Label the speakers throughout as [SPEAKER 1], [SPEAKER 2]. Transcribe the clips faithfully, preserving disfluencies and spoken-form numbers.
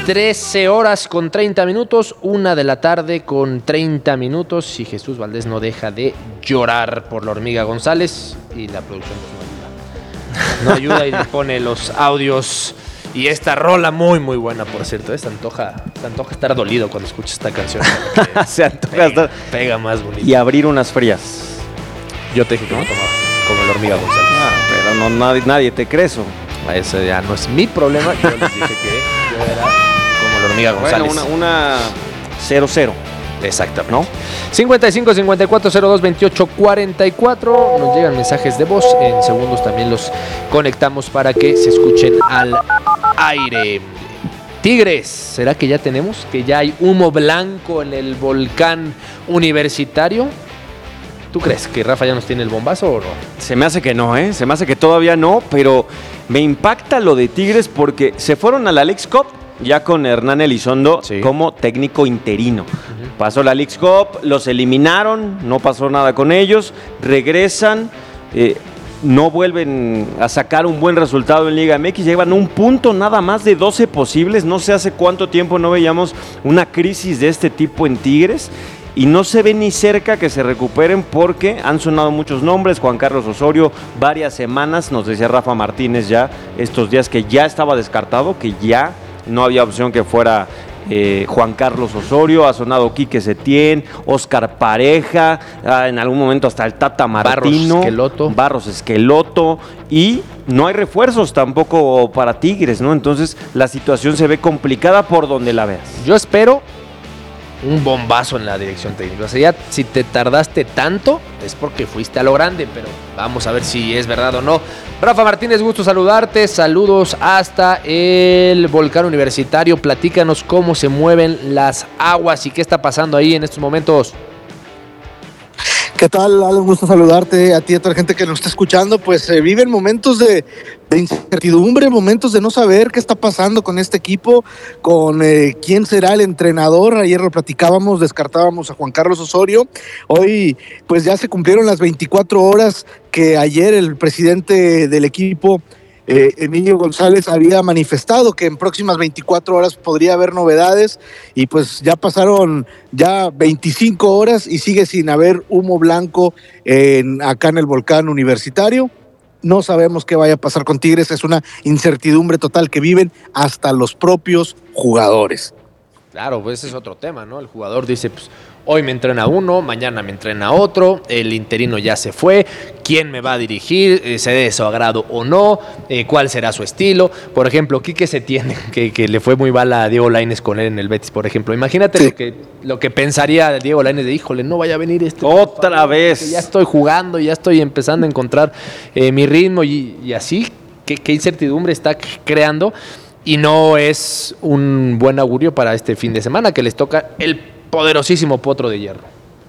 [SPEAKER 1] trece horas con treinta minutos, una de la tarde con treinta minutos, y Jesús Valdés no deja de llorar por la hormiga González, y la producción pues no ayuda. No ayuda y le pone los audios. Y esta rola muy, muy buena, por cierto. ¿eh? Se, antoja, se antoja estar dolido cuando escuchas esta canción.
[SPEAKER 2] Se antoja
[SPEAKER 1] pega,
[SPEAKER 2] estar...
[SPEAKER 1] pega más bonito.
[SPEAKER 2] Y abrir unas frías.
[SPEAKER 1] Yo te dije que no tomaba como la hormiga González.
[SPEAKER 2] Ah, pero no, nadie, nadie te cree eso.
[SPEAKER 1] Eso ya no es mi problema. Yo les dije que yo era como la hormiga González.
[SPEAKER 2] Bueno, una cero cero.
[SPEAKER 1] Exactamente. ¿No? cincuenta y cinco, cincuenta y cuatro, cero dos, veintiocho, cuarenta y cuatro. Nos llegan mensajes de voz. En segundos también los conectamos para que se escuchen al aire. Tigres, ¿será que ya tenemos? ¿Que ya hay humo blanco en el volcán universitario? ¿Tú crees que Rafa ya nos tiene el bombazo o no?
[SPEAKER 2] Se me hace que no, ¿eh? Se me hace que todavía no, pero me impacta lo de Tigres porque se fueron a la Leagues Cup ya con Hernán Elizondo sí. como técnico interino. Uh-huh. Pasó la Leagues Cup, los eliminaron, no pasó nada con ellos, regresan, eh, no vuelven a sacar un buen resultado en Liga M X, llevan un punto nada más de doce posibles, no sé hace cuánto tiempo no veíamos una crisis de este tipo en Tigres. Y no se ve ni cerca que se recuperen porque han sonado muchos nombres. Juan Carlos Osorio, varias semanas, nos decía Rafa Martínez ya estos días que ya estaba descartado, que ya no había opción que fuera eh, Juan Carlos Osorio. Ha sonado Quique Setién, Oscar Pareja, ah, en algún momento hasta el Tata Martino.
[SPEAKER 1] Barros Esqueloto.
[SPEAKER 2] Barros Esqueloto. Y no hay refuerzos tampoco para Tigres, ¿no? Entonces la situación se ve complicada por donde la veas.
[SPEAKER 1] Yo espero un bombazo en la dirección técnica. O sea, ya si te tardaste tanto es porque fuiste a lo grande, pero vamos a ver si es verdad o no. Rafa Martínez, gusto saludarte. Saludos hasta el volcán universitario. Platícanos cómo se mueven las aguas y qué está pasando ahí en estos momentos.
[SPEAKER 3] ¿Qué tal, Alan? Un gusto saludarte a ti y a toda la gente que nos está escuchando. Pues eh, viven momentos de, de incertidumbre, momentos de no saber qué está pasando con este equipo, con eh, quién será el entrenador. Ayer lo platicábamos, descartábamos a Juan Carlos Osorio. Hoy pues ya se cumplieron las veinticuatro horas que ayer el presidente del equipo, Eh, Emilio González, había manifestado que en próximas veinticuatro horas podría haber novedades, y pues ya pasaron ya veinticinco horas y sigue sin haber humo blanco en, acá en el volcán universitario. No sabemos qué vaya a pasar con Tigres, es una incertidumbre total que viven hasta los propios jugadores.
[SPEAKER 1] Claro, pues ese es otro tema, ¿no? El jugador dice, pues hoy me entrena uno, mañana me entrena otro, el interino ya se fue, ¿quién me va a dirigir? Eh, ¿Se de su agrado o no? Eh, ¿Cuál será su estilo? Por ejemplo, Quique Setién, que, que le fue muy mal a Diego Lainez con él en el Betis, por ejemplo. Imagínate sí. lo, que, lo que pensaría Diego Lainez de, híjole, no vaya a venir este...
[SPEAKER 2] Otra favor, vez.
[SPEAKER 1] Ya estoy jugando, ya estoy empezando a encontrar eh, mi ritmo y, y así, ¿qué, qué incertidumbre está creando? Y no es un buen augurio para este fin de semana, que les toca el poderosísimo Potro de Hierro.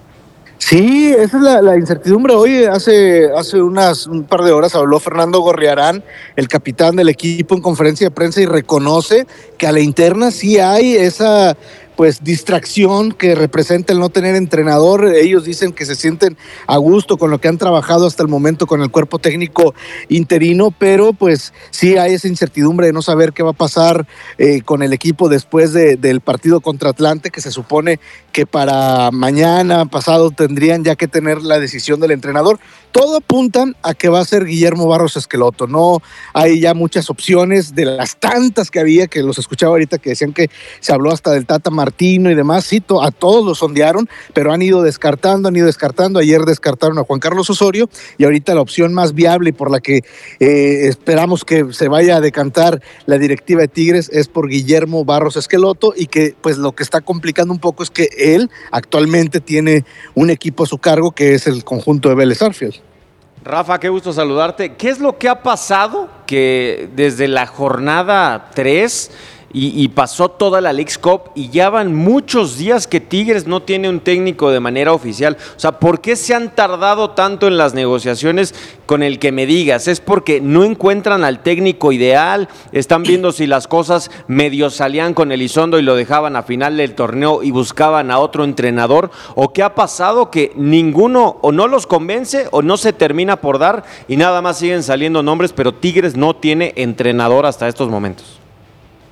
[SPEAKER 3] Sí, esa es la, la incertidumbre. Hoy, hace, hace unas un par de horas, habló Fernando Gorriarán, el capitán del equipo, en conferencia de prensa, y reconoce que a la interna sí hay esa pues distracción que representa el no tener entrenador. Ellos dicen que se sienten a gusto con lo que han trabajado hasta el momento con el cuerpo técnico interino, pero pues sí hay esa incertidumbre de no saber qué va a pasar eh, con el equipo después de, del partido contra Atlante, que se supone que para mañana, pasado, tendrían ya que tener la decisión del entrenador. Todo apunta a que va a ser Guillermo Barros Esqueloto. No hay ya muchas opciones de las tantas que había, que los escuchaba ahorita que decían que se habló hasta del Tata Martino y demás. Sí, to, a todos los sondearon, pero han ido descartando, han ido descartando. Ayer descartaron a Juan Carlos Osorio, y ahorita la opción más viable y por la que eh, esperamos que se vaya a decantar la directiva de Tigres es por Guillermo Barros Esqueloto, y que pues lo que está complicando un poco es que él actualmente tiene un equipo a su cargo que es el conjunto de Vélez Sarsfield.
[SPEAKER 2] Rafa, qué gusto saludarte. ¿Qué es lo que ha pasado que desde la jornada tres y, y pasó toda la Leagues Cup y ya van muchos días que Tigres no tiene un técnico de manera oficial? O sea, ¿por qué se han tardado tanto en las negociaciones con el que me digas? ¿Es porque no encuentran al técnico ideal? ¿Están viendo si las cosas medio salían con Elizondo y lo dejaban a final del torneo y buscaban a otro entrenador? ¿O qué ha pasado que ninguno o no los convence o no se termina por dar y nada más siguen saliendo nombres, pero Tigres no tiene entrenador hasta estos momentos?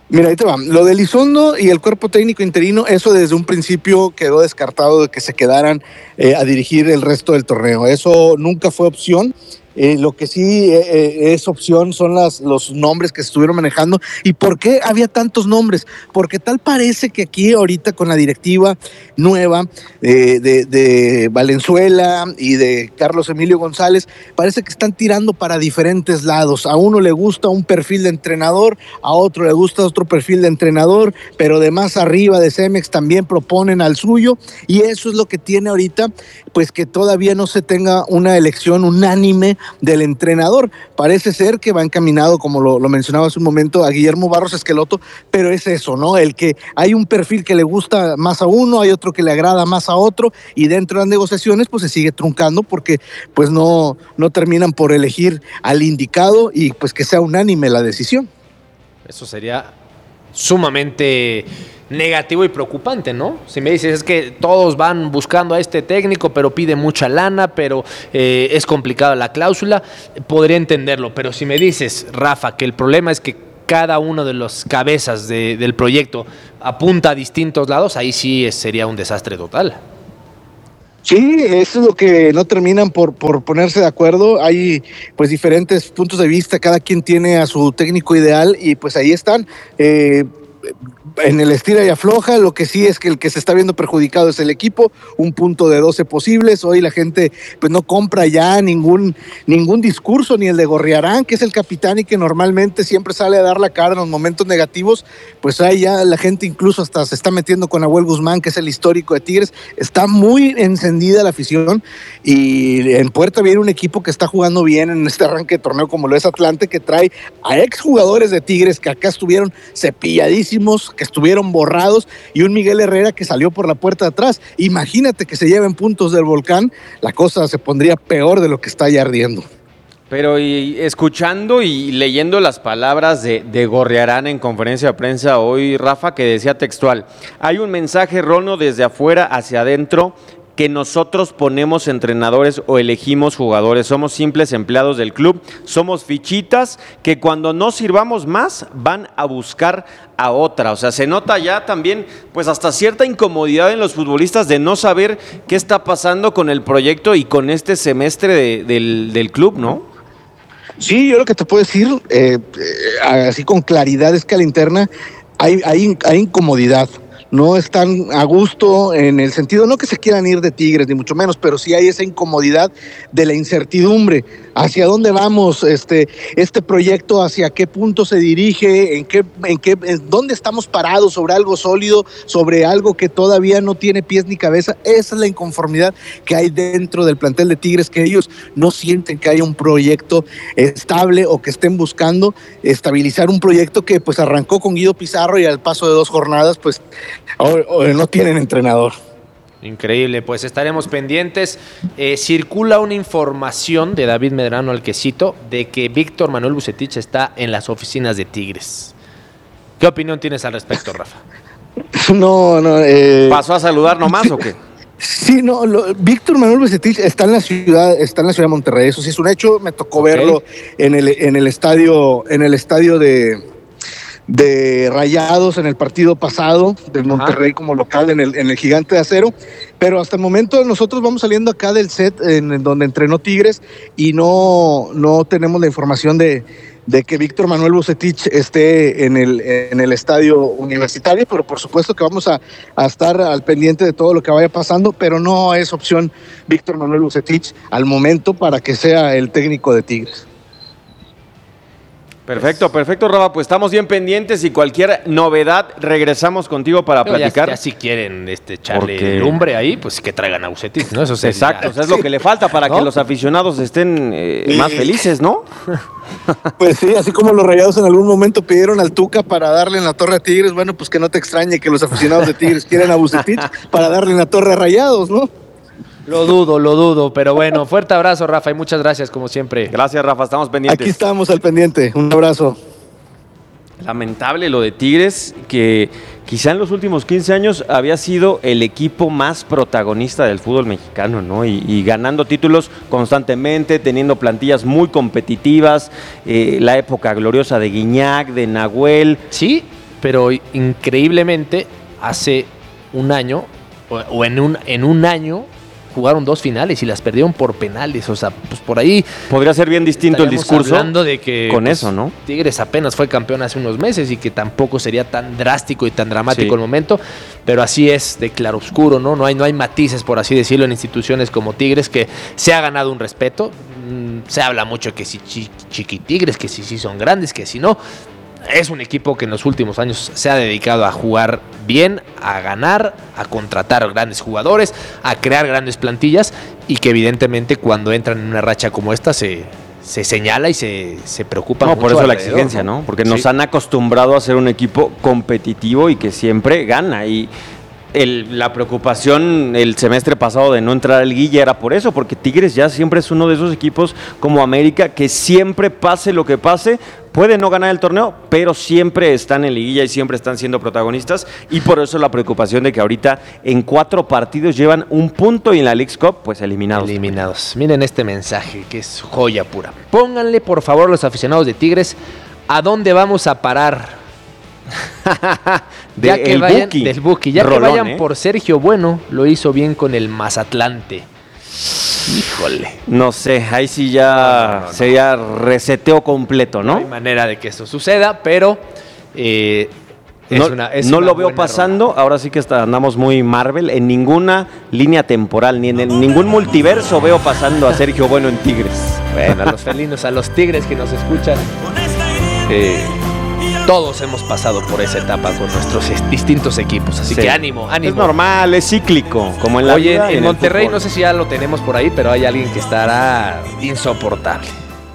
[SPEAKER 3] Mira, ahí te va. Lo de Elizondo y el cuerpo técnico interino, eso desde un principio quedó descartado de que se quedaran eh, a dirigir el resto del torneo. Eso nunca fue opción. Eh, lo que sí eh, es opción son las, los nombres que se estuvieron manejando. ¿Y por qué había tantos nombres? Porque tal parece que aquí ahorita con la directiva nueva eh, de, de Valenzuela y de Carlos Emilio González, parece que están tirando para diferentes lados. A uno le gusta un perfil de entrenador, a otro le gusta otro perfil de entrenador, pero de más arriba de Cemex también proponen al suyo, y eso es lo que tiene ahorita, pues que todavía no se tenga una elección unánime del entrenador. Parece ser que va encaminado, como lo, lo mencionaba hace un momento, a Guillermo Barros Esqueloto, pero es eso, ¿no? El que hay un perfil que le gusta más a uno, hay otro que le agrada más a otro, y dentro de las negociaciones pues se sigue truncando porque pues no, no terminan por elegir al indicado y pues que sea unánime la decisión.
[SPEAKER 1] Eso sería sumamente negativo y preocupante, ¿no? Si me dices es que todos van buscando a este técnico, pero pide mucha lana, pero eh, es complicada la cláusula, podría entenderlo. Pero si me dices, Rafa, que el problema es que cada uno de los cabezas de, del proyecto apunta a distintos lados, ahí sí sería un desastre total.
[SPEAKER 3] Sí, eso es lo que no terminan por, por ponerse de acuerdo. Hay pues diferentes puntos de vista, cada quien tiene a su técnico ideal y pues ahí están. Eh, en el estira y afloja, lo que sí es que el que se está viendo perjudicado es el equipo, un punto de doce posibles. Hoy la gente pues no compra ya ningún, ningún discurso, ni el de Gorriarán, que es el capitán y que normalmente siempre sale a dar la cara en los momentos negativos. Pues ahí ya la gente incluso hasta se está metiendo con Nahuel Guzmán, que es el histórico de Tigres. Está muy encendida la afición y en puerta viene un equipo que está jugando bien en este arranque de torneo como lo es Atlante, que trae a exjugadores de Tigres que acá estuvieron cepilladísimos, que estuvieron borrados, y un Miguel Herrera que salió por la puerta de atrás. Imagínate que se lleven puntos del Volcán, la cosa se pondría peor de lo que está ya ardiendo.
[SPEAKER 2] Pero y escuchando y leyendo las palabras de, de Gorriarán en conferencia de prensa hoy, Rafa, que decía textual: hay un mensaje erróneo desde afuera hacia adentro, que nosotros ponemos entrenadores o elegimos jugadores, somos simples empleados del club, somos fichitas que cuando no sirvamos más van a buscar a otra. O sea, se nota ya también pues hasta cierta incomodidad en los futbolistas de no saber qué está pasando con el proyecto y con este semestre de, del, del club, ¿no?
[SPEAKER 3] Sí, yo lo que te puedo decir, eh, eh, así con claridad, es que a la interna hay, hay, hay incomodidad. No están a gusto en el sentido, no que se quieran ir de Tigres, ni mucho menos, pero sí hay esa incomodidad de la incertidumbre. ¿Hacia dónde vamos? Este, este proyecto, ¿hacia qué punto se dirige? ¿En qué, en qué, en dónde estamos parados? ¿Sobre algo sólido? ¿Sobre algo que todavía no tiene pies ni cabeza? Esa es la inconformidad que hay dentro del plantel de Tigres, que ellos no sienten que haya un proyecto estable o que estén buscando estabilizar un proyecto que pues arrancó con Guido Pizarro y al paso de dos jornadas pues o, o no tienen entrenador.
[SPEAKER 1] Increíble, pues estaremos pendientes. Eh, circula una información de David Medrano al quesito de que Víctor Manuel Vucetich está en las oficinas de Tigres. ¿Qué opinión tienes al respecto, Rafa?
[SPEAKER 3] No, no. Eh,
[SPEAKER 2] ¿Pasó a saludar nomás sí, o qué?
[SPEAKER 3] Sí, no. Lo, Víctor Manuel Vucetich está en la ciudad, está en la ciudad de Monterrey. Eso sí es un hecho. Me tocó okay. verlo en el en el estadio, en el estadio de. de Rayados en el partido pasado del Monterrey. Ajá. Como local en el, en el Gigante de Acero, pero hasta el momento nosotros vamos saliendo acá del set en, en donde entrenó Tigres y no, no tenemos la información de, de que Víctor Manuel Vucetich esté en el, en el estadio universitario, pero por supuesto que vamos a, a estar al pendiente de todo lo que vaya pasando, pero no es opción Víctor Manuel Vucetich al momento para que sea el técnico de Tigres.
[SPEAKER 2] Perfecto, perfecto, Rafa, pues estamos bien pendientes y cualquier novedad regresamos contigo para no, platicar.
[SPEAKER 1] Ya, ya si quieren este, echarle Porque... lumbre ahí, pues que traigan a Vucetich, ¿no? Eso sería...
[SPEAKER 2] Exacto, o sea, es lo que le falta para ¿no? que los aficionados estén eh, sí. más felices, ¿no?
[SPEAKER 3] Pues sí, así como los Rayados en algún momento pidieron al Tuca para darle en la torre a Tigres, bueno, pues que no te extrañe que los aficionados de Tigres quieran a Vucetich para darle en la torre a Rayados, ¿no?
[SPEAKER 1] Lo dudo, lo dudo, pero bueno, fuerte abrazo, Rafa, y muchas gracias, como siempre.
[SPEAKER 2] Gracias, Rafa, estamos pendientes.
[SPEAKER 3] Aquí estamos al pendiente, un abrazo.
[SPEAKER 2] Lamentable lo de Tigres, que quizá en los últimos quince años había sido el equipo más protagonista del fútbol mexicano, ¿no? Y, y ganando títulos constantemente, teniendo plantillas muy competitivas, eh, la época gloriosa de Guiñac, de Nahuel.
[SPEAKER 1] Sí, pero increíblemente hace un año o, o en un en un año jugaron dos finales y las perdieron por penales. O sea, pues por ahí
[SPEAKER 2] podría ser bien distinto el discurso
[SPEAKER 1] hablando de que
[SPEAKER 2] con
[SPEAKER 1] pues,
[SPEAKER 2] eso, ¿no?
[SPEAKER 1] Tigres apenas fue campeón hace unos meses y que tampoco sería tan drástico y tan dramático
[SPEAKER 2] Sí.
[SPEAKER 1] el momento, pero así es de claroscuro, ¿no? No hay, no hay matices, por así decirlo, en instituciones como Tigres, que se ha ganado un respeto. Mm, se habla mucho que si chi, chiquitigres, que si sí son grandes, que si no. Es un equipo que en los últimos años se ha dedicado a jugar bien, a ganar, a contratar grandes jugadores, a crear grandes plantillas y que evidentemente cuando entran en una racha como esta se, se señala y se, se preocupa
[SPEAKER 2] no,
[SPEAKER 1] mucho.
[SPEAKER 2] por eso la
[SPEAKER 1] alrededor,
[SPEAKER 2] exigencia, ¿no? Porque
[SPEAKER 1] Sí.
[SPEAKER 2] nos han acostumbrado a ser un equipo competitivo y que siempre gana. Y el, la preocupación el semestre pasado de no entrar al Guilla era por eso, porque Tigres ya siempre es uno de esos equipos como América que siempre pase lo que pase, puede no ganar el torneo, pero siempre están en liguilla y siempre están siendo protagonistas, y por eso la preocupación de que ahorita en cuatro partidos llevan un punto y en la Leagues Cup pues eliminados.
[SPEAKER 1] Eliminados. Miren este mensaje que es joya pura. Pónganle por favor los aficionados de Tigres a dónde vamos a parar.
[SPEAKER 2] De
[SPEAKER 1] ya que
[SPEAKER 2] el
[SPEAKER 1] vayan,
[SPEAKER 2] Buki.
[SPEAKER 1] del Buki, ya
[SPEAKER 2] Rolón,
[SPEAKER 1] que vayan
[SPEAKER 2] ¿eh?
[SPEAKER 1] por Sergio Bueno, lo hizo bien con el Mazatlante. Híjole.
[SPEAKER 2] No sé, ahí sí ya
[SPEAKER 1] No, no, no.
[SPEAKER 2] sería reseteo completo,
[SPEAKER 1] No
[SPEAKER 2] ¿no?
[SPEAKER 1] hay manera de que esto suceda, pero eh, es
[SPEAKER 2] no
[SPEAKER 1] una, es
[SPEAKER 2] no
[SPEAKER 1] una
[SPEAKER 2] lo veo
[SPEAKER 1] buena
[SPEAKER 2] pasando, ahora sí que está, andamos muy Marvel, en ninguna línea temporal, ni en el- ningún multiverso veo pasando a Sergio Bueno en Tigres.
[SPEAKER 1] ronda. Bueno, a los felinos, a los tigres que nos escuchan, eh, todos hemos pasado por esa etapa con nuestros es- distintos equipos, así
[SPEAKER 2] Sí.
[SPEAKER 1] que ánimo, ánimo.
[SPEAKER 2] Es normal, es cíclico, como en la
[SPEAKER 1] Oye,
[SPEAKER 2] vida y
[SPEAKER 1] en
[SPEAKER 2] el
[SPEAKER 1] Monterrey
[SPEAKER 2] fútbol.
[SPEAKER 1] no sé si ya lo tenemos por ahí, pero hay alguien que estará insoportable.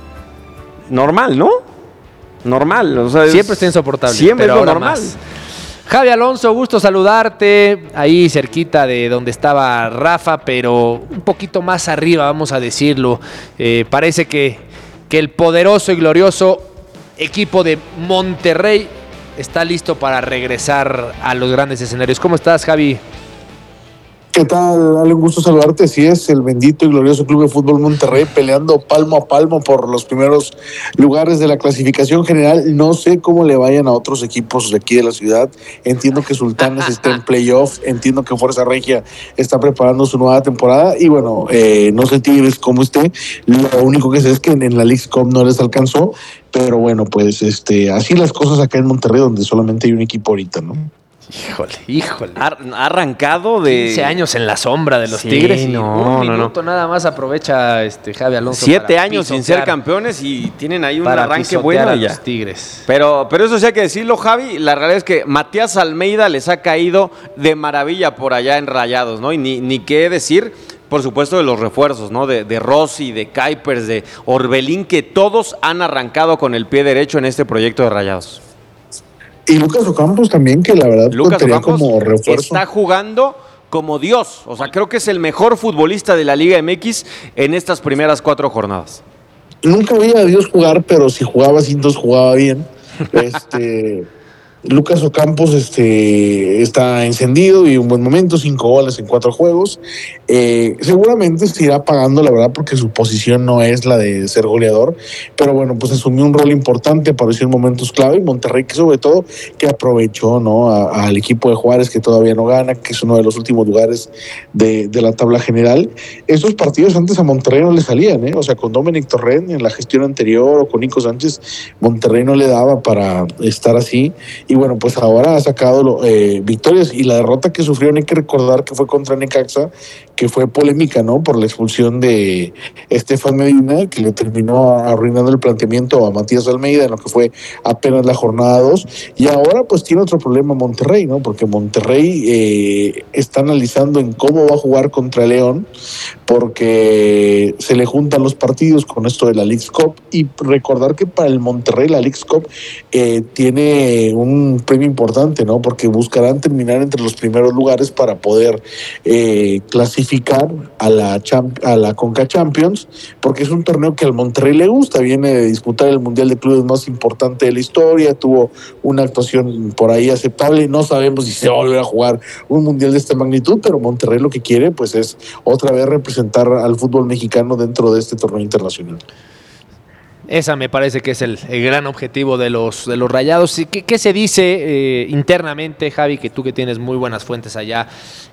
[SPEAKER 2] Normal, ¿no? Normal, o sea, es-
[SPEAKER 1] Siempre está insoportable.
[SPEAKER 2] Siempre
[SPEAKER 1] pero
[SPEAKER 2] es lo
[SPEAKER 1] ahora
[SPEAKER 2] normal.
[SPEAKER 1] más. Javi Alonso, gusto saludarte. Ahí cerquita de donde estaba Rafa, pero un poquito más arriba, vamos a decirlo. Eh, parece que, que el poderoso y glorioso equipo de Monterrey está listo para regresar a los grandes escenarios. ¿Cómo estás, Javi?
[SPEAKER 3] ¿Qué tal? Dale un gusto saludarte. Sí, es el bendito y glorioso Club de Fútbol Monterrey peleando palmo a palmo por los primeros lugares de la clasificación general. No sé cómo le vayan a otros equipos de aquí de la ciudad. Entiendo que Sultanes está en playoff. Entiendo que Fuerza Regia está preparando su nueva temporada. Y bueno, eh, no sé Tigres cómo esté. Lo único que sé es que en, en la Leagues Cup no les alcanzó. Pero bueno, pues este, así las cosas acá en Monterrey, donde solamente hay un equipo ahorita, ¿no?
[SPEAKER 1] Híjole, híjole.
[SPEAKER 2] Ha, ha arrancado de
[SPEAKER 1] quince años en la sombra de los
[SPEAKER 2] Sí,
[SPEAKER 1] Tigres y
[SPEAKER 2] no,
[SPEAKER 1] un
[SPEAKER 2] no,
[SPEAKER 1] minuto nada más aprovecha este Javi Alonso.
[SPEAKER 2] siete
[SPEAKER 1] para
[SPEAKER 2] años sin
[SPEAKER 1] pisotear,
[SPEAKER 2] ser campeones y tienen ahí un
[SPEAKER 1] para
[SPEAKER 2] arranque
[SPEAKER 1] pisotear
[SPEAKER 2] bueno
[SPEAKER 1] a
[SPEAKER 2] y ya.
[SPEAKER 1] los Tigres.
[SPEAKER 2] Pero, pero eso sí hay que decirlo, Javi, la realidad es que Matías Almeida les ha caído de maravilla por allá en Rayados, ¿no? Y ni, ni qué decir, por supuesto, de los refuerzos, ¿no? De, de Rossi, de Kuipers, de Orbelín, que todos han arrancado con el pie derecho en este proyecto de Rayados.
[SPEAKER 3] Y Lucas Ocampos también, que la verdad
[SPEAKER 2] Lucas
[SPEAKER 3] contaría
[SPEAKER 2] Ocampos
[SPEAKER 3] como refuerzo.
[SPEAKER 2] está jugando como Dios. O sea, creo que es el mejor futbolista de la Liga M X en estas primeras cuatro jornadas.
[SPEAKER 3] Nunca vi a Dios jugar, pero si jugaba así, entonces jugaba bien. Este, Lucas Ocampos este, está encendido y un buen momento, cinco goles en cuatro juegos. Eh, seguramente se irá pagando, la verdad, porque su posición no es la de ser goleador. Pero bueno, pues asumió un rol importante, apareció en momentos clave. Y Monterrey, que sobre todo, que aprovechó, ¿no? A- al equipo de Juárez, que todavía no gana, que es uno de los últimos lugares de, de la tabla general. Esos partidos antes a Monterrey no le salían, ¿eh? O sea, con Dominic Torrent en la gestión anterior o con Nico Sánchez, Monterrey no le daba para estar así. Y bueno, pues ahora ha sacado eh, victorias, y la derrota que sufrieron hay que recordar que fue contra Necaxa, que fue polémica, ¿no? Por la expulsión de Estefan Medina, que le terminó arruinando el planteamiento a Matías Almeida en lo que fue apenas la jornada dos. Y ahora pues tiene otro problema Monterrey, ¿no? Porque Monterrey eh, está analizando en cómo va a jugar contra León, porque se le juntan los partidos con esto de la Leagues Cup. Y recordar que para el Monterrey la Leagues Cup eh, tiene un premio importante, ¿no? Porque buscarán terminar entre los primeros lugares para poder eh, clasificar a la, Champ- a la Conca Champions, porque es un torneo que al Monterrey le gusta. Viene de disputar el Mundial de Clubes más importante de la historia, tuvo una actuación por ahí aceptable. No sabemos si se va a volver a jugar un Mundial de esta magnitud, pero Monterrey lo que quiere pues es otra vez representar al fútbol mexicano dentro de este torneo internacional.
[SPEAKER 1] Esa me parece que es el, el gran objetivo de los, de los Rayados. ¿Qué, qué se dice eh, internamente, Javi, que tú que tienes muy buenas fuentes allá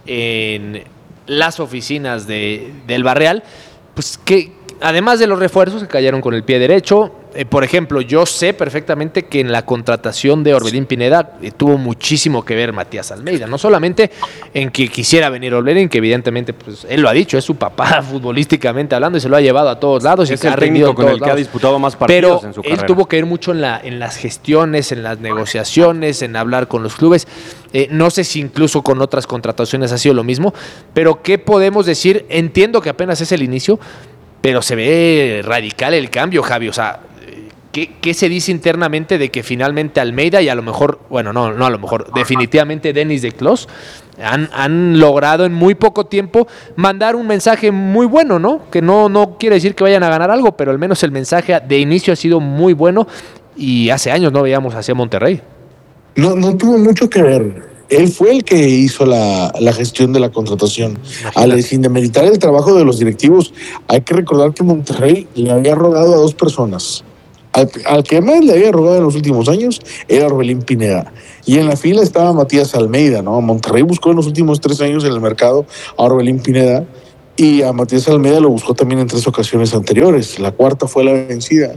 [SPEAKER 1] en las oficinas de, del Barreal? Pues que además de los refuerzos que cayeron con el pie derecho, eh, por ejemplo, yo sé perfectamente que en la contratación de Orbelín Pineda eh, tuvo muchísimo que ver Matías Almeida, no solamente en que quisiera venir Orbelín, que evidentemente pues, él lo ha dicho, es su papá futbolísticamente hablando y se lo ha llevado a todos lados.
[SPEAKER 2] Es
[SPEAKER 1] y
[SPEAKER 2] el
[SPEAKER 1] ha
[SPEAKER 2] técnico con el que
[SPEAKER 1] lados.
[SPEAKER 2] ha disputado más partidos
[SPEAKER 1] Pero
[SPEAKER 2] en su
[SPEAKER 1] él
[SPEAKER 2] carrera.
[SPEAKER 1] tuvo que ver mucho en, la, en las gestiones, en las negociaciones, en hablar con los clubes. Eh, no sé si incluso con otras contrataciones ha sido lo mismo, pero ¿qué podemos decir? Entiendo que apenas es el inicio, pero se ve radical el cambio, Javi. O sea, ¿qué, qué se dice internamente de que finalmente Almeida y a lo mejor, bueno, no, no a lo mejor, definitivamente Denis de Clos han, han logrado en muy poco tiempo mandar un mensaje muy bueno, ¿no? Que no, no quiere decir que vayan a ganar algo, pero al menos el mensaje de inicio ha sido muy bueno y hace años no veíamos hacia Monterrey.
[SPEAKER 3] No, no tuvo mucho que ver. Él fue el que hizo la, la gestión de la contratación. Al, sin demeritar el trabajo de los directivos, hay que recordar que Monterrey le había rogado a dos personas. Al, al que más le había rogado en los últimos años era Orbelín Pineda. Y en la fila estaba Matías Almeida, ¿no? Monterrey buscó en los últimos tres años en el mercado a Orbelín Pineda. Y a Matías Almeida lo buscó también en tres ocasiones anteriores. La cuarta fue la vencida.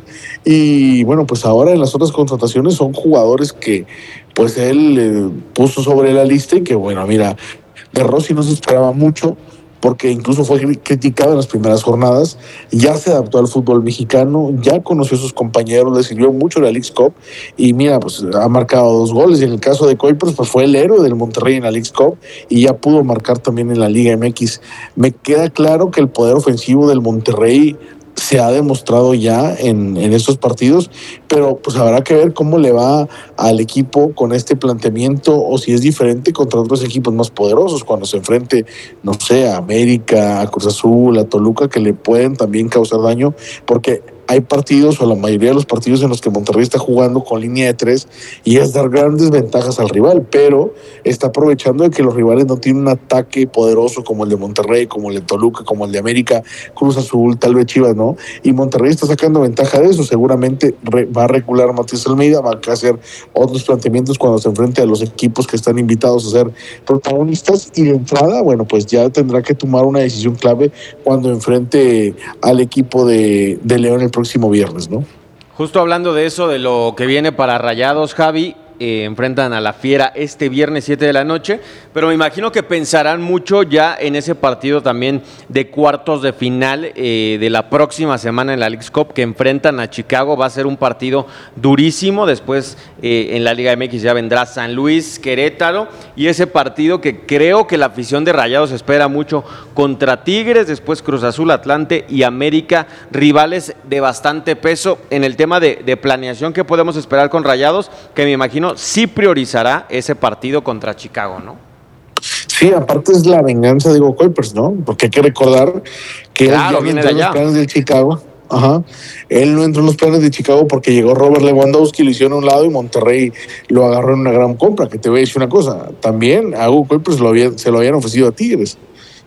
[SPEAKER 3] Y bueno, pues ahora en las otras contrataciones son jugadores que pues él eh, puso sobre la lista y que bueno, mira, de Rossi no se esperaba mucho porque incluso fue criticado en las primeras jornadas, ya se adaptó al fútbol mexicano, ya conoció a sus compañeros, le sirvió mucho la Leagues Cup y mira, pues ha marcado dos goles y en el caso de Kuipers, pues fue el héroe del Monterrey en la Leagues Cup y ya pudo marcar también en la Liga M X. Me queda claro que el poder ofensivo del Monterrey se ha demostrado ya en, en estos partidos, pero pues habrá que ver cómo le va al equipo con este planteamiento o si es diferente contra otros equipos más poderosos cuando se enfrente, no sé, a América, a Cruz Azul, a Toluca, que le pueden también causar daño, porque hay partidos o la mayoría de los partidos en los que Monterrey está jugando con línea de tres y es dar grandes ventajas al rival, pero está aprovechando de que los rivales no tienen un ataque poderoso como el de Monterrey, como el de Toluca, como el de América, Cruz Azul, tal vez Chivas, ¿no? Y Monterrey está sacando ventaja de eso, seguramente re, va a recular a Matías Almeida, va a hacer otros planteamientos cuando se enfrente a los equipos que están invitados a ser protagonistas y de entrada, bueno, pues ya tendrá que tomar una decisión clave cuando enfrente al equipo de, de León el próximo viernes, ¿no?
[SPEAKER 2] Justo hablando de eso, de lo que viene para Rayados, Javi, eh, enfrentan a la Fiera este viernes siete de la noche, pero me imagino que pensarán mucho ya en ese partido también de cuartos de final eh, de la próxima semana en la Leagues Cup que enfrentan a Chicago. Va a ser un partido durísimo, después eh, en la Liga M X ya vendrá San Luis, Querétaro, y ese partido que creo que la afición de Rayados espera mucho contra Tigres, después Cruz Azul, Atlante y América, rivales de bastante peso. En el tema de, de planeación que podemos esperar con Rayados, que me imagino sí priorizará ese partido contra Chicago, ¿no?
[SPEAKER 3] Sí, aparte es la venganza de Diego Kuipers, ¿no? Porque hay que recordar que
[SPEAKER 2] claro,
[SPEAKER 3] él
[SPEAKER 2] viene
[SPEAKER 3] no
[SPEAKER 2] de
[SPEAKER 3] entró en
[SPEAKER 2] allá.
[SPEAKER 3] los planes del Chicago. Ajá. Él no entró en los planes de Chicago porque llegó Robert Lewandowski, lo hicieron a un lado y Monterrey lo agarró en una gran compra. Que te voy a decir una cosa, también a Diego Kuipers lo había, se lo habían ofrecido a Tigres.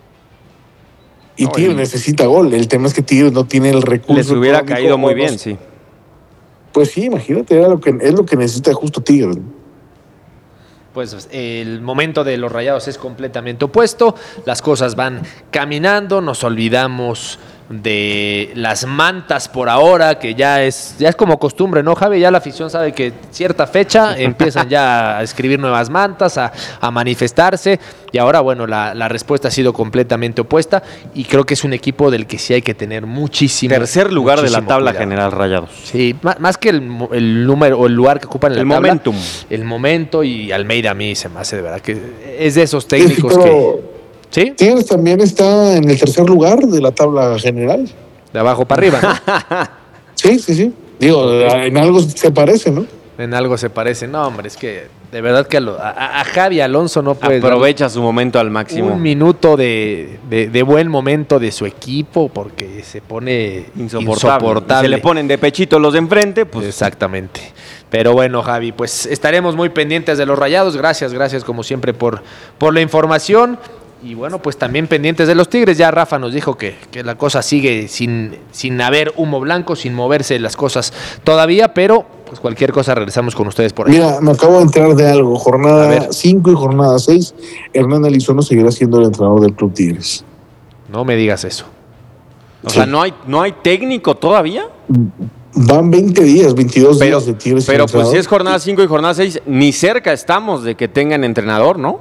[SPEAKER 3] Y
[SPEAKER 2] no,
[SPEAKER 3] Tigres
[SPEAKER 2] y...
[SPEAKER 3] necesita gol. El tema es que Tigres no tiene el recurso.
[SPEAKER 2] Les hubiera caído muy bien, sí.
[SPEAKER 3] Pues sí, imagínate, era lo que, es lo que necesita justo Tigres.
[SPEAKER 1] Pues el momento de los Rayados es completamente opuesto, las cosas van caminando, nos olvidamos de las mantas por ahora, que ya es ya es como costumbre, ¿no, Javi? Ya la afición sabe que cierta fecha empiezan ya a escribir nuevas mantas, a, a manifestarse, y ahora, bueno, la, la respuesta ha sido completamente opuesta, y creo que es un equipo del que sí hay que tener muchísimo
[SPEAKER 2] Tercer lugar de la tabla
[SPEAKER 1] cuidado.
[SPEAKER 2] General Rayados.
[SPEAKER 1] Sí, más, más que el, el número o el lugar que ocupan en la
[SPEAKER 2] el
[SPEAKER 1] tabla.
[SPEAKER 2] momentum.
[SPEAKER 1] El momento, y Almeida a mí se me hace de verdad que es de esos técnicos
[SPEAKER 3] sí,
[SPEAKER 1] que... ¿Sí?
[SPEAKER 3] Tigres también está en el tercer lugar de la tabla general.
[SPEAKER 1] De abajo para arriba, ¿no?
[SPEAKER 3] Sí, sí, sí. Digo, en algo se parece, ¿no?
[SPEAKER 1] En algo se parece. No, hombre, es que de verdad que a, lo, a, a Javi Alonso no puede
[SPEAKER 2] aprovecha su momento al máximo.
[SPEAKER 1] Un minuto de, de, de buen momento de su equipo porque se pone insoportable. insoportable.
[SPEAKER 2] Se le ponen de pechito los de enfrente, pues.
[SPEAKER 1] Exactamente. Pero bueno, Javi, pues estaremos muy pendientes de los Rayados. Gracias, gracias como siempre por, por la información. Y bueno, pues también pendientes de los Tigres. Ya Rafa nos dijo que, que la cosa sigue sin, sin haber humo blanco, sin moverse las cosas todavía, pero pues cualquier cosa regresamos con ustedes por ahí.
[SPEAKER 3] Mira, me acabo de enterar de algo. Jornada cinco y jornada seis, Hernán Elizondo seguirá siendo el entrenador del Club Tigres.
[SPEAKER 1] No me digas eso.
[SPEAKER 2] O
[SPEAKER 3] Sí.
[SPEAKER 2] sea, ¿no hay, ¿no hay técnico todavía?
[SPEAKER 3] Van veinte días, veintidós
[SPEAKER 2] Pero,
[SPEAKER 3] días de Tigres. sin
[SPEAKER 2] pero pues
[SPEAKER 3] entrenador.
[SPEAKER 2] si es jornada cinco y jornada seis, ni cerca estamos de que tengan entrenador, ¿no?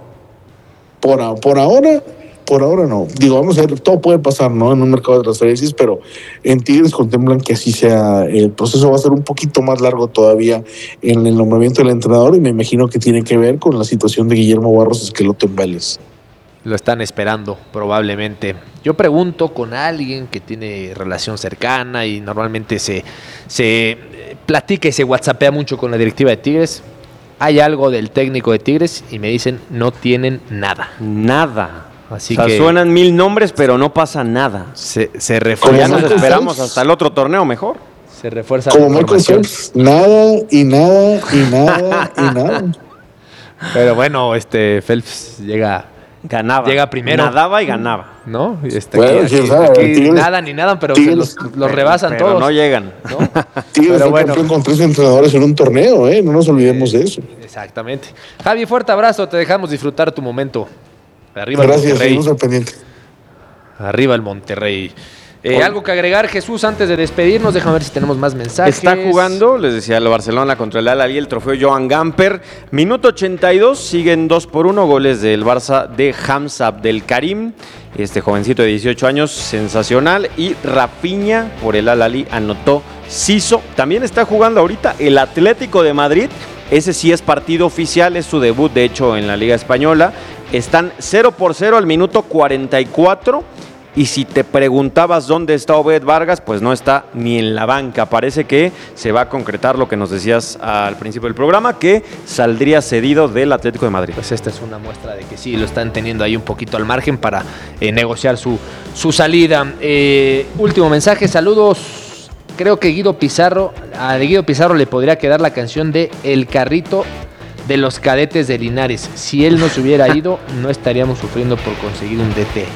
[SPEAKER 3] Por, a- por ahora, por ahora no. Digo, vamos a ver, todo puede pasar, ¿no? En un mercado de transferencias, pero en Tigres contemplan que así sea. El proceso va a ser un poquito más largo todavía en el nombramiento del entrenador y me imagino que tiene que ver con la situación de Guillermo Barros Esqueloto en Vélez.
[SPEAKER 1] Lo están esperando, probablemente. Yo pregunto con alguien que tiene relación cercana y normalmente se, se eh, platica y se whatsappea mucho con la directiva de Tigres. Hay algo del técnico de Tigres y me dicen no tienen nada.
[SPEAKER 2] Nada.
[SPEAKER 1] Así
[SPEAKER 2] o sea,
[SPEAKER 1] que
[SPEAKER 2] suenan mil nombres, pero no pasa nada.
[SPEAKER 1] se, se
[SPEAKER 2] Ya
[SPEAKER 1] refuerza.
[SPEAKER 2] nos
[SPEAKER 3] Michael
[SPEAKER 2] esperamos
[SPEAKER 3] Phelps.
[SPEAKER 2] hasta el otro torneo mejor.
[SPEAKER 1] Se refuerza
[SPEAKER 3] Como
[SPEAKER 1] la
[SPEAKER 3] Michael
[SPEAKER 1] información.
[SPEAKER 3] Phelps, nada y nada y nada y nada.
[SPEAKER 1] Pero bueno, este Phelps llega,
[SPEAKER 2] Ganaba.
[SPEAKER 1] Llega primero.
[SPEAKER 2] Nadaba y ganaba.
[SPEAKER 1] ¿no? Este,
[SPEAKER 3] Bueno,
[SPEAKER 1] aquí,
[SPEAKER 3] quién sabe,
[SPEAKER 1] aquí
[SPEAKER 3] Tigres-
[SPEAKER 1] nada ni nada, pero
[SPEAKER 3] Tigres-
[SPEAKER 1] se los, los rebasan
[SPEAKER 2] pero
[SPEAKER 1] todos.
[SPEAKER 2] no llegan.
[SPEAKER 1] ¿no?
[SPEAKER 3] Tigres
[SPEAKER 1] Pero
[SPEAKER 3] fue
[SPEAKER 1] bueno.
[SPEAKER 3] campeón con tres entrenadores en un torneo, ¿eh? No nos olvidemos de eso.
[SPEAKER 1] Exactamente. Javi, fuerte abrazo, te dejamos disfrutar tu momento. Arriba el
[SPEAKER 3] Gracias,
[SPEAKER 1] Monterrey.
[SPEAKER 3] seguimos al pendiente.
[SPEAKER 1] Arriba el Monterrey. Eh,
[SPEAKER 2] Oye.
[SPEAKER 1] algo que agregar, Jesús, antes de despedirnos, déjame ver si tenemos más mensajes.
[SPEAKER 2] Está jugando, les decía, el Barcelona contra el Al-Ahly, el trofeo Joan Gamper. Minuto ochenta y dos, siguen dos por uno, goles del Barça de Hamza Abdelkarim, este jovencito de dieciocho años, sensacional. Y Rafinha, por el Al-Ahly, anotó Siso. También está jugando ahorita el Atlético de Madrid. Ese sí es partido oficial, es su debut, de hecho, en la Liga Española. Están cero por cero al minuto cuarenta y cuatro. Y si te preguntabas dónde está Obed Vargas, pues no está ni en la banca. Parece que se va a concretar lo que nos decías al principio del programa, que saldría cedido del Atlético de Madrid.
[SPEAKER 1] Pues esta es una muestra de que sí, lo están teniendo ahí un poquito al margen para eh, negociar su, su salida. Eh, último mensaje, saludos. Creo que Guido Pizarro, a Guido Pizarro le podría quedar la canción de El Carrito de los Cadetes de Linares. Si él no se hubiera ido, no estaríamos sufriendo por conseguir un D T.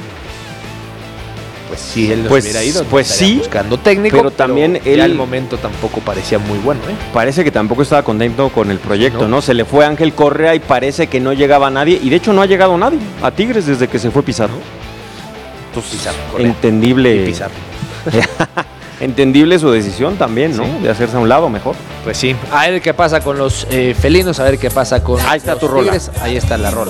[SPEAKER 1] Pues si él no
[SPEAKER 2] Pues-
[SPEAKER 1] se hubiera ido,
[SPEAKER 2] pues
[SPEAKER 1] estarían
[SPEAKER 2] sí,
[SPEAKER 1] buscando técnico,
[SPEAKER 2] pero también
[SPEAKER 1] ya
[SPEAKER 2] él-
[SPEAKER 1] el momento tampoco parecía muy bueno, ¿eh?
[SPEAKER 2] Parece que tampoco estaba contento con el proyecto,
[SPEAKER 1] No.
[SPEAKER 2] ¿no? Se le fue Ángel Correa y parece que no llegaba nadie. Y de hecho no ha llegado nadie a Tigres desde que se fue Pizarro. Entonces,
[SPEAKER 1] Pizarro, Correa.
[SPEAKER 2] entendible.
[SPEAKER 1] Y Pizarro.
[SPEAKER 2] Entendible su decisión también, ¿no?
[SPEAKER 1] Sí.
[SPEAKER 2] De hacerse a un lado mejor.
[SPEAKER 1] Pues sí, a ver qué pasa con los eh, felinos, a ver qué pasa con
[SPEAKER 2] Ahí está
[SPEAKER 1] los
[SPEAKER 2] tu rola.
[SPEAKER 1] Tigres. Ahí está la rola.